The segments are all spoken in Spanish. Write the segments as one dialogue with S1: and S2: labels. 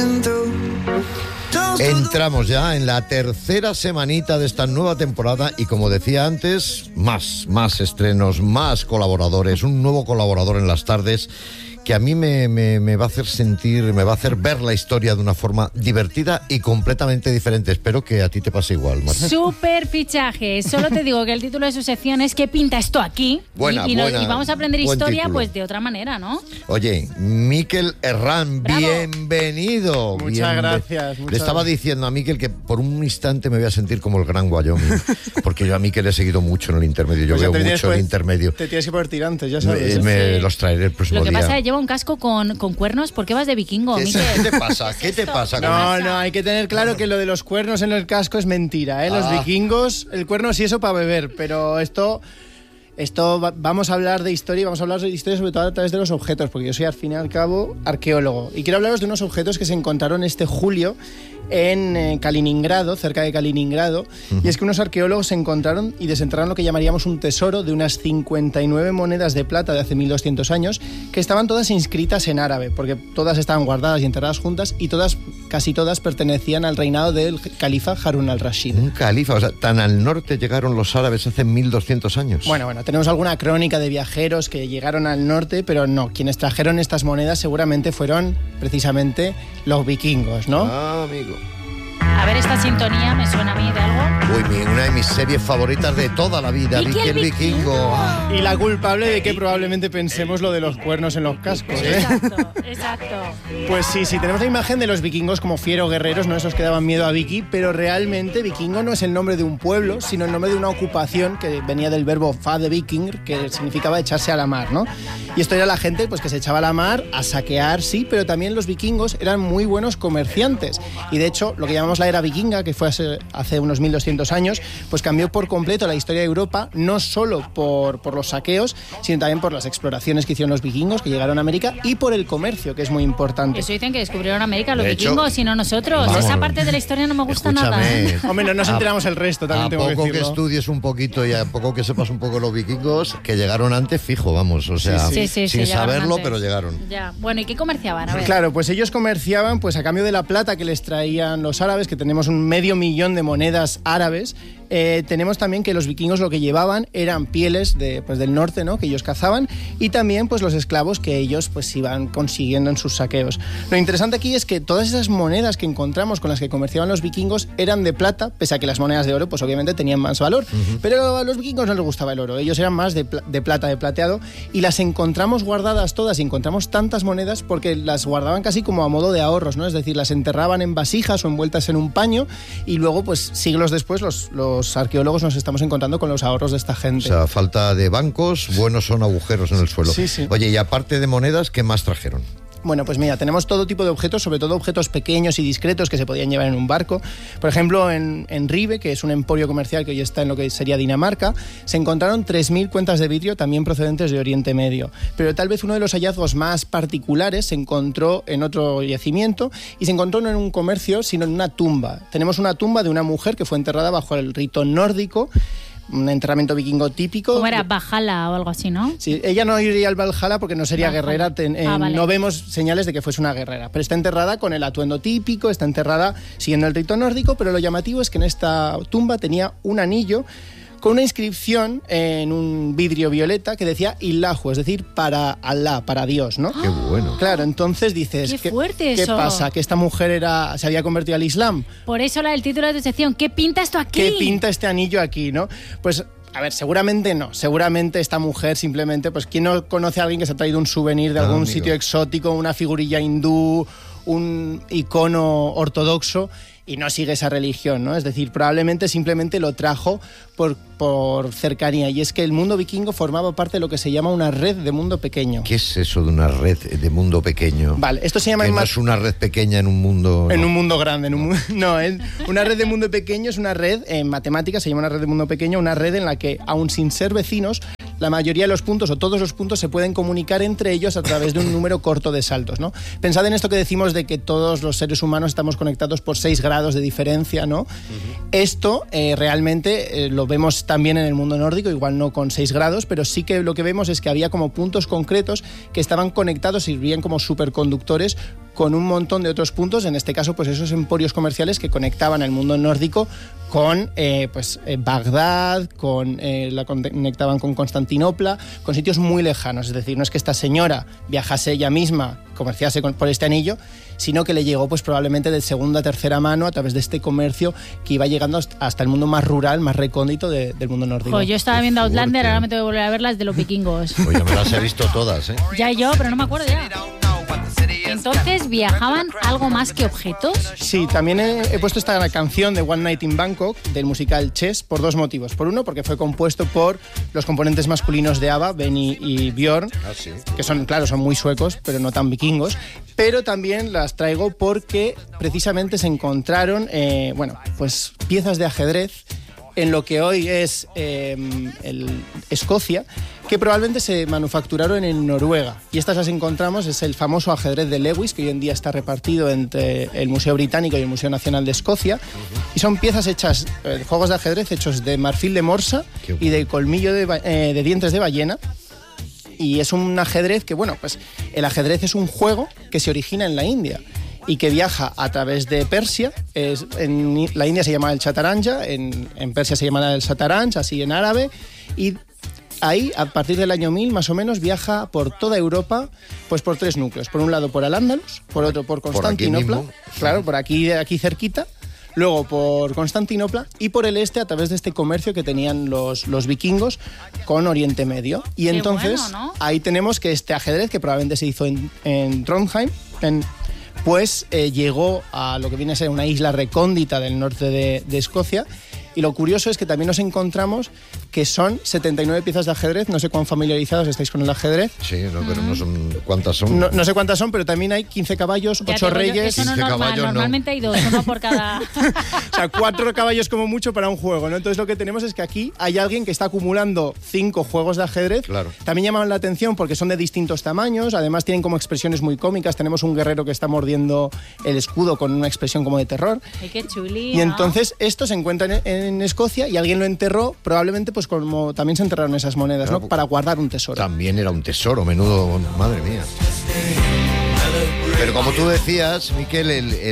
S1: Entramos ya en la tercera semanita de esta nueva temporada y, como decía antes, más estrenos, más colaboradores, un nuevo colaborador en las tardes que a mí me va a hacer sentir, me va a hacer ver la historia de una forma divertida y completamente diferente. Espero que a ti te pase igual, Marta.
S2: Súper fichaje. Solo te digo que el título de su sección es ¿qué pinta esto aquí? Y vamos a aprender historia
S1: título.
S2: Pues de otra manera, ¿no?
S1: Oye, Miquel Herrán,
S2: ¡bravo!
S1: Bienvenido.
S3: Muchas gracias.
S1: Le estaba diciendo a Miquel que por un instante me voy a sentir como el Gran Wyoming, porque yo a Miquel he seguido mucho en el intermedio, yo
S3: pues
S1: veo mucho el intermedio.
S3: Te tienes que poner tirantes, ya sabes.
S1: Los traeré el próximo día.
S2: Lo que pasa es que lleva un casco con cuernos. ¿Por qué vas de vikingo, Miquel?
S1: ¿Qué te pasa? ¿Qué te pasa?
S3: No, hay que tener claro que lo de los cuernos en el casco es mentira, ¿eh? Los vikingos, el cuerno sí eso para beber, pero esto vamos a hablar de historia y vamos a hablar de historia sobre todo a través de los objetos, porque yo soy al fin y al cabo arqueólogo y quiero hablaros de unos objetos que se encontraron este julio en Kaliningrado, cerca de Kaliningrado, y es que unos arqueólogos se encontraron y desenterraron lo que llamaríamos un tesoro de unas 59 monedas de plata de hace 1200 años, que estaban todas inscritas en árabe, porque todas estaban guardadas y enterradas juntas, y casi todas pertenecían al reinado del califa Harun al-Rashid.
S1: Un califa, o sea, tan al norte llegaron los árabes hace 1200 años.
S3: Bueno, tenemos alguna crónica de viajeros que llegaron al norte, pero no, quienes trajeron estas monedas seguramente fueron precisamente los vikingos, ¿no?
S1: Ah, amigo.
S2: A ver, esta sintonía me suena a mí de algo.
S1: Uy, una de mis series favoritas de toda la vida, Vicky el Vikingo.
S3: Y la culpable de que probablemente pensemos lo de los cuernos en los cascos, ¿eh?
S2: Exacto.
S3: Pues sí, tenemos la imagen de los vikingos como fieros guerreros, no esos que daban miedo a Vicky, pero realmente vikingo no es el nombre de un pueblo, sino el nombre de una ocupación que venía del verbo fade viking, que significaba echarse a la mar, ¿no? Y esto era la gente pues que se echaba a la mar a saquear, sí, pero también los vikingos eran muy buenos comerciantes. Y de hecho, lo que llamamos la era vikinga, que fue hace unos 1200 años, pues cambió por completo la historia de Europa, no solo por los saqueos, sino también por las exploraciones que hicieron los vikingos, que llegaron a América, y por el comercio, que es muy importante.
S2: Eso dicen que descubrieron América los vikingos y no nosotros. Vamos, esa parte de la historia no me gusta nada.
S3: Hombre, no nos enteramos el resto, también tengo que decirlo.
S1: A poco que estudies un poquito y a poco que sepas un poco los vikingos, que llegaron antes, fijo, vamos, o sea, sin saberlo, pero llegaron.
S2: Ya. Bueno, ¿y qué comerciaban? A ver.
S3: Claro, pues ellos comerciaban pues a cambio de la plata que les traían los árabes, que tenemos 500.000 de monedas árabes. Tenemos también que los vikingos lo que llevaban eran pieles del norte, ¿no?, que ellos cazaban, y también pues los esclavos que ellos pues iban consiguiendo en sus saqueos. Lo interesante aquí es que todas esas monedas que encontramos con las que comerciaban los vikingos eran de plata, pese a que las monedas de oro pues obviamente tenían más valor, pero a los vikingos no les gustaba el oro, ellos eran más de plata, de plateado, y las encontramos guardadas todas, y encontramos tantas monedas porque las guardaban casi como a modo de ahorros, ¿no? Es decir, las enterraban en vasijas o envueltas en un paño, y luego pues siglos después los arqueólogos nos estamos encontrando con los ahorros de esta gente.
S1: O sea, falta de bancos, buenos son agujeros en el suelo.
S3: Sí.
S1: Oye, y aparte de monedas, ¿qué más trajeron?
S3: Bueno, pues mira, tenemos todo tipo de objetos, sobre todo objetos pequeños y discretos que se podían llevar en un barco. Por ejemplo, en Ribe, que es un emporio comercial que hoy está en lo que sería Dinamarca, se encontraron 3.000 cuentas de vidrio también procedentes de Oriente Medio. Pero tal vez uno de los hallazgos más particulares se encontró en otro yacimiento, y se encontró no en un comercio, sino en una tumba. Tenemos una tumba de una mujer que fue enterrada bajo el rito nórdico, un enterramiento vikingo típico.
S2: ¿Cómo era? Valhalla o algo así, ¿no?
S3: Sí, ella no iría al Valhalla porque no sería guerrera,
S2: vale.
S3: No vemos señales de que fuese una guerrera, pero está enterrada con el atuendo típico, está enterrada siguiendo el rito nórdico, pero lo llamativo es que en esta tumba tenía un anillo con una inscripción en un vidrio violeta que decía Illahu, es decir, para Alá, para Dios, ¿no?
S1: ¡Qué bueno!
S3: Claro, entonces dices,
S2: ¡qué fuerte
S3: ¿qué
S2: eso!
S3: pasa? ¿Que esta mujer se había convertido al Islam?
S2: Por eso el título de tu sección, ¿qué pinta esto aquí?
S3: ¿Qué pinta este anillo aquí, no? Pues a ver, seguramente no. Seguramente esta mujer simplemente, pues ¿quién no conoce a alguien que se ha traído un souvenir de algún sitio exótico, una figurilla hindú, un icono ortodoxo, y no sigue esa religión, ¿no? Es decir, probablemente simplemente lo trajo por cercanía. Y es que el mundo vikingo formaba parte de lo que se llama una red de mundo pequeño.
S1: ¿Qué es eso de una red de mundo pequeño?
S3: Vale, esto se llama...
S1: Que no es una red pequeña en un mundo...
S3: En un mundo grande. No, una red de mundo pequeño es una red, en matemáticas se llama una red de mundo pequeño, una red en la que, aun sin ser vecinos, la mayoría de los puntos o todos los puntos se pueden comunicar entre ellos a través de un número corto de saltos, ¿no? Pensad en esto que decimos de que todos los seres humanos estamos conectados por 6 grados de diferencia, ¿no? Esto realmente lo vemos también en el mundo nórdico, igual no con 6 grados, pero sí que lo que vemos es que había como puntos concretos que estaban conectados, servían como superconductores con un montón de otros puntos, en este caso pues esos emporios comerciales que conectaban el mundo nórdico con Bagdad, conectaban con Constantinopla, con sitios muy lejanos. Es decir, no es que esta señora viajase ella misma, comerciase por este anillo, sino que le llegó pues probablemente de segunda a tercera mano a través de este comercio que iba llegando hasta el mundo más rural, más recóndito del mundo nórdico.
S2: Yo estaba viendo Outlander, ahora me tengo que volver a ver las de los vikingos.
S1: Oye, me las he visto todas, ¿eh?
S2: Ya yo, pero no me acuerdo ya. Entonces, ¿viajaban algo más que objetos?
S3: Sí, también he puesto esta canción de One Night in Bangkok, del musical Chess, por dos motivos. Por uno, porque fue compuesto por los componentes masculinos de ABBA, Benny y Björn, que son muy suecos, pero no tan vikingos. Pero también las traigo porque precisamente se encontraron, pues piezas de ajedrez en lo que hoy es Escocia, que probablemente se manufacturaron en Noruega. Y estas las encontramos, es el famoso ajedrez de Lewis, que hoy en día está repartido entre el Museo Británico y el Museo Nacional de Escocia. Y son piezas hechas, juegos de ajedrez hechos de marfil de morsa y de colmillo de dientes de ballena. Y es un ajedrez que, pues el ajedrez es un juego que se origina en la India y que viaja a través de Persia. En la India se llama el chataranja, en Persia se llama el sataranj, así en árabe, y ahí, a partir del año 1000, más o menos, viaja por toda Europa, pues por tres núcleos. Por un lado por Al-Ándalus, por otro por Constantinopla, por aquí cerquita, luego por Constantinopla y por el este a través de este comercio que tenían los vikingos con Oriente Medio. Y entonces, ahí tenemos que este ajedrez, que probablemente se hizo en Trondheim, pues llegó a lo que viene a ser una isla recóndita del norte de Escocia. Y lo curioso es que también nos encontramos que son 79 piezas de ajedrez. No sé cuán familiarizados estáis con el ajedrez.
S1: Sí, pero no son cuántas son.
S3: No sé cuántas son, pero también hay 15 caballos, 8 reyes.
S2: Eso no es normal, normalmente hay 2, uno por cada...
S3: O sea, 4 caballos como mucho para un juego, ¿no? Entonces lo que tenemos es que aquí hay alguien que está acumulando 5 juegos de ajedrez.
S1: Claro.
S3: También llaman la atención porque son de distintos tamaños, además tienen como expresiones muy cómicas. Tenemos un guerrero que está mordiendo el escudo con una expresión como de terror.
S2: ¡Ay, qué chuli!
S3: Y entonces esto se encuentra en Escocia y alguien lo enterró, probablemente pues como también se enterraron esas monedas, claro, ¿no? Para guardar un tesoro.
S1: También era un tesoro, menudo, madre mía. Pero como tú decías, Miquel,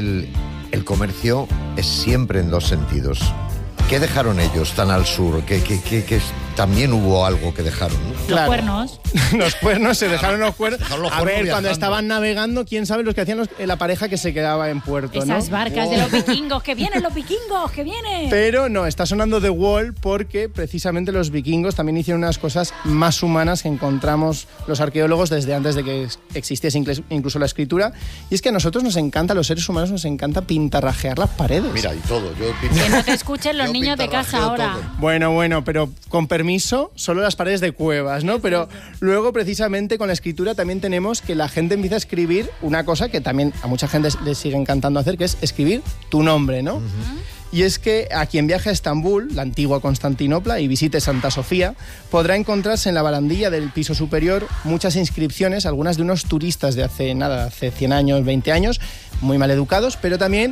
S1: el comercio es siempre en dos sentidos. ¿Qué dejaron ellos tan al sur? Que también hubo algo que dejaron, ¿no?
S2: Claro. Los cuernos.
S3: Los cuernos, se dejaron los cuernos.
S1: A ver,
S3: cuando estaban navegando, quién sabe los que hacían la pareja que se quedaba en puerto, ¿no?
S2: Esas barcas de los vikingos, que vienen los vikingos, que vienen.
S3: Pero no, está sonando The Wall porque precisamente los vikingos también hicieron unas cosas más humanas que encontramos los arqueólogos desde antes de que existiese incluso la escritura. Y es que a nosotros nos encanta, a los seres humanos nos encanta pintarrajear las paredes.
S1: Mira, y todo.
S2: Que no te escuchen los niños de casa ahora.
S3: Todo. Bueno, pero con permiso, solo las paredes de cuevas, ¿no? Pero luego, precisamente, con la escritura también tenemos que la gente empieza a escribir una cosa que también a mucha gente les sigue encantando hacer, que es escribir tu nombre, ¿no? Y es que a quien viaje a Estambul, la antigua Constantinopla, y visite Santa Sofía, podrá encontrarse en la barandilla del piso superior muchas inscripciones, algunas de unos turistas de hace 100 años, 20 años, muy mal educados, pero también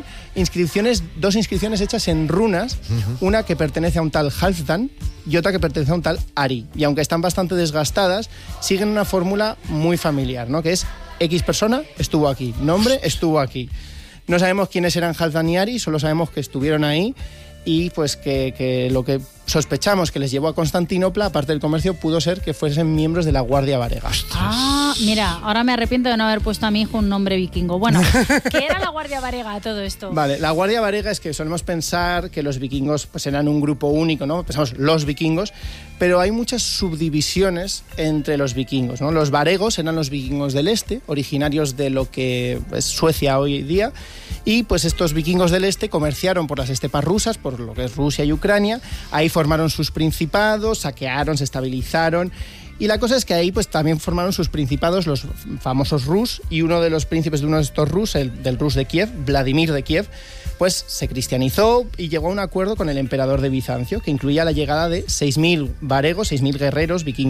S3: dos inscripciones hechas en runas, una que pertenece a un tal Halfdan y otra que pertenece a un tal Ari. Y aunque están bastante desgastadas, siguen una fórmula muy familiar, ¿no? Que es X persona estuvo aquí, nombre estuvo aquí. No sabemos quiénes eran Halfdan y Ari, solo sabemos que estuvieron ahí y pues que lo que sospechamos que les llevó a Constantinopla, aparte del comercio, pudo ser que fuesen miembros de la Guardia Varega.
S2: Ah, mira, ahora me arrepiento de no haber puesto a mi hijo un nombre vikingo. Bueno, ¿qué era la Guardia Varega a todo esto?
S3: Vale, la Guardia Varega es que solemos pensar que los vikingos pues eran un grupo único, ¿no? Pensamos los vikingos, pero hay muchas subdivisiones entre los vikingos, ¿no? Los varegos eran los vikingos del este, originarios de lo que es Suecia hoy día, y pues estos vikingos del este comerciaron por las estepas rusas, por lo que es Rusia y Ucrania. Ahí formaron sus principados, saquearon, se estabilizaron. Y la cosa es que ahí pues también formaron sus principados los famosos Rus, y uno de los príncipes de uno de estos Rus, del Rus de Kiev, Vladimir de Kiev, pues se cristianizó y llegó a un acuerdo con el emperador de Bizancio que incluía la llegada de 6.000 varegos, 6.000 guerreros vikingos